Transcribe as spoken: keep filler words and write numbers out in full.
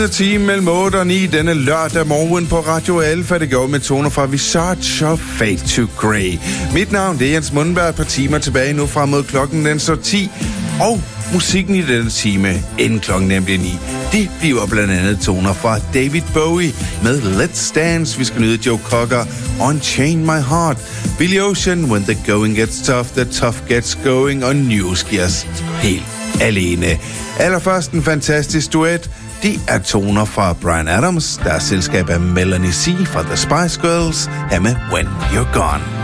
Time mellem otte og ni denne lørdag morgen på Radio Alfa. Det går med toner fra Visage og Fade to Grey. Mit navn det er Jens Mundberg. Et par timer tilbage nu frem mod klokken den så ti. Og musikken i denne time, inden klokken nemlig ni, det bliver blandt andet toner fra David Bowie med Let's Dance. Vi skal nyde Joe Cocker, Unchain My Heart, Billy Ocean, When the Going Gets Tough, The Tough Gets Going, og News giver os helt alene. Allerførst en fantastisk duet. De er toner fra Bryan Adams, der er selskab af Melanie C. fra The Spice Girls, her med When You're Gone.